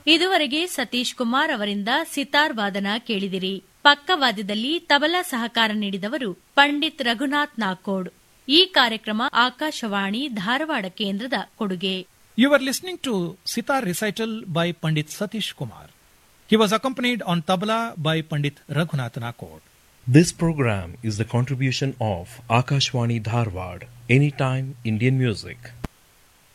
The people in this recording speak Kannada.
ಇದುವರೆಗೆ ಸತೀಶ್ ಕುಮಾರ್ ಅವರಿಂದ ಸಿತಾರ್ ವಾದನ ಕೇಳಿದಿರಿ. ಪಕ್ಕವಾದ್ಯದಲ್ಲಿ ತಬಲಾ ಸಹಕಾರ ನೀಡಿದವರು ಪಂಡಿತ್ ರಘುನಾಥ್ ನಾಕೋಡ್. ಈ ಕಾರ್ಯಕ್ರಮ ಆಕಾಶವಾಣಿ ಧಾರವಾಡ ಕೇಂದ್ರದ ಕೊಡುಗೆ. You were listening to Sitar recital by Pandit Satish Kumar. He was accompanied on tabla by Pandit Raghunath Nakod. This program is the contribution of Akashwani Dharwad, Anytime Indian Music.